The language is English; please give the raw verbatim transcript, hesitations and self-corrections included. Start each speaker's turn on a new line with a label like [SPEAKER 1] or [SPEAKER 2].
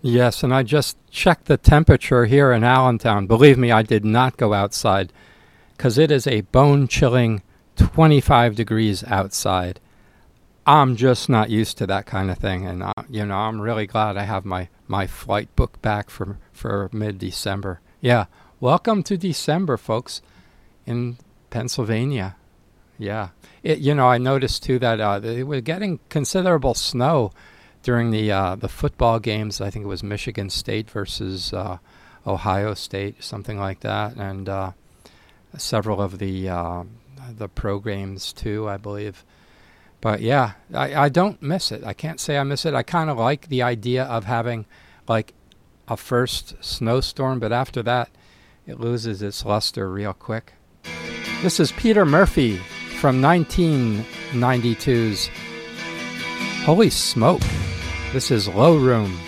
[SPEAKER 1] Yes, and I just checked the temperature here in Allentown. Believe me, I did not go outside because it is a bone-chilling twenty-five degrees outside. I'm just not used to that kind of thing, and uh, you know, I'm really glad I have my, my flight booked back for for mid-December. Yeah, welcome to December, folks, in Pennsylvania. Yeah, it, you know, I noticed too that uh, they were getting considerable snow during the uh, the football games. I think it was Michigan State versus uh, Ohio State, something like that, and uh, several of the uh, the pro games too, I believe. But yeah, I, I don't miss it. I can't say I miss it. I kind of like the idea of having like a first snowstorm, but after that, it loses its luster real quick. This is Peter Murphy from nineteen ninety-two's Holy Smoke. This is Low Room.